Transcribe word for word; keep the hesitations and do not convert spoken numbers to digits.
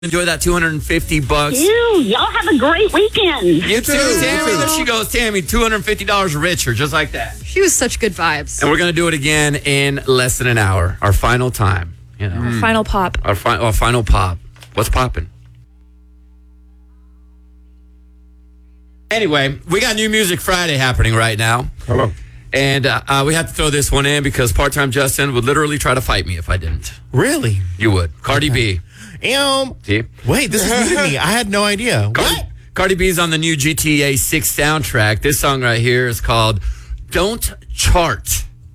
Enjoy that two hundred fifty bucks. You, y'all have a great weekend. You too, Tammy. There she goes, Tammy. two hundred fifty dollars richer, just like that. She was such good vibes. And we're gonna do it again in less than an hour. Our final time. You know, Our final pop. our, fi- our final pop. What's popping? Anyway, we got New Music Friday happening right now. Hello. And uh, uh, we have to throw this one in because part-time Justin would literally try to fight me if I didn't. Really? You would. Cardi B. Um, See? wait, this is new to me. I had no idea. Cardi, What? Cardi B's on the new G T A six soundtrack. This song right here is called Don't Chart.